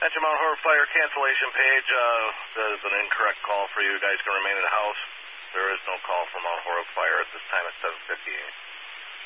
At your Mount Horeb Fire cancellation page, there's an incorrect call for you. You guys can remain in the house. There is no call for Mount Horeb Fire at this time at 7:58.